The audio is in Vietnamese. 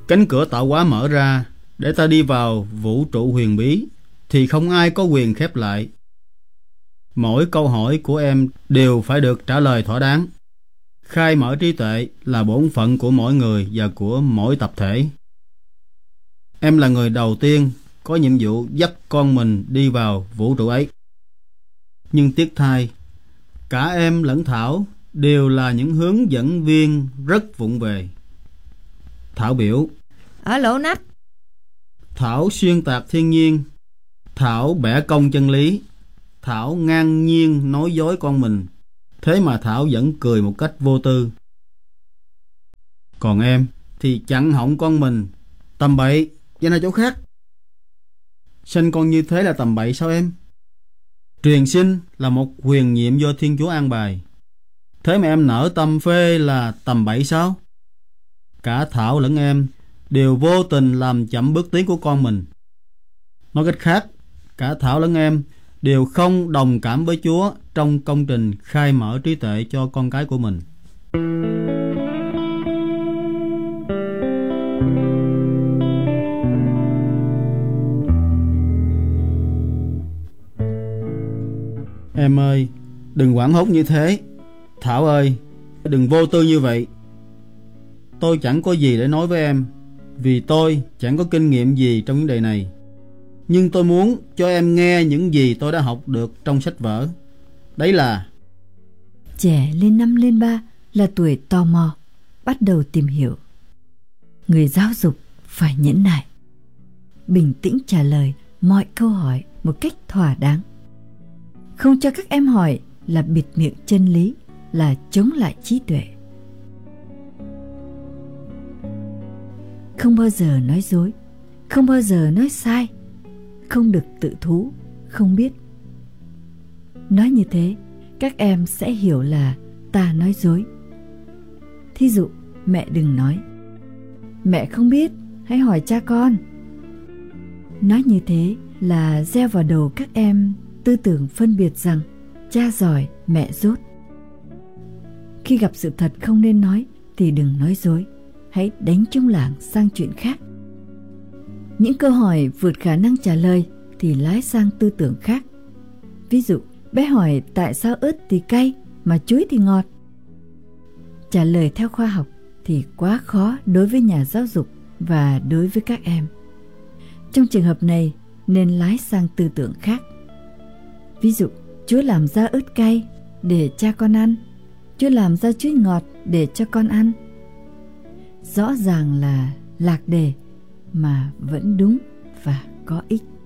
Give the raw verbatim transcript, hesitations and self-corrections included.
Cánh cửa tạo hóa mở ra để ta đi vào vũ trụ huyền bí, thì không ai có quyền khép lại. Mỗi câu hỏi của em đều phải được trả lời thỏa đáng. Khai mở trí tuệ là bổn phận của mỗi người và của mỗi tập thể. Em là người đầu tiên có nhiệm vụ dắt con mình đi vào vũ trụ ấy. Nhưng tiếc thay, cả em lẫn Thảo đều là những hướng dẫn viên rất vụng về. Thảo biểu: Ở lỗ nách. Thảo xuyên tạc thiên nhiên. Thảo bẻ cong chân lý. Thảo ngang nhiên nói dối con mình. Thế mà Thảo vẫn cười một cách vô tư. Còn em thì chặn họng con mình: Tầm bậy, danh ở chỗ khác. Sinh con như thế là tầm bậy sao em? Truyền sinh là một quyền nhiệm do Thiên Chúa an bài. Thế mà em nở tâm phê là tầm bậy sao? Cả Thảo lẫn em đều vô tình làm chậm bước tiến của con mình. Nói cách khác, cả Thảo lẫn em đều không đồng cảm với Chúa trong công trình khai mở trí tuệ cho con cái của mình. Em ơi, đừng hoảng hốt như thế. Thảo ơi, đừng vô tư như vậy. Tôi chẳng có gì để nói với em, vì tôi chẳng có kinh nghiệm gì trong vấn đề này. Nhưng tôi muốn cho em nghe những gì tôi đã học được trong sách vở. Đấy là: Trẻ lên năm lên ba là tuổi tò mò, bắt đầu tìm hiểu. Người giáo dục phải nhẫn nại, bình tĩnh trả lời mọi câu hỏi một cách thỏa đáng. Không cho các em hỏi là bịt miệng chân lý, là chống lại trí tuệ. Không bao giờ nói dối, không bao giờ nói sai, không được tự thú, không biết. Nói như thế, các em sẽ hiểu là ta nói dối. Thí dụ, mẹ đừng nói: Mẹ không biết, hãy hỏi cha con. Nói như thế là gieo vào đầu các em tư tưởng phân biệt rằng cha giỏi, mẹ dốt. Khi gặp sự thật không nên nói thì đừng nói dối, hãy đánh trống lảng sang chuyện khác. Những câu hỏi vượt khả năng trả lời thì lái sang tư tưởng khác. Ví dụ, bé hỏi tại sao ớt thì cay mà chuối thì ngọt. Trả lời theo khoa học thì quá khó đối với nhà giáo dục và đối với các em. Trong trường hợp này nên lái sang tư tưởng khác. Ví dụ, Chúa làm ra ớt cay để cha con ăn, Chúa làm ra chuối ngọt để cho con ăn. Rõ ràng là lạc đề mà vẫn đúng và có ích.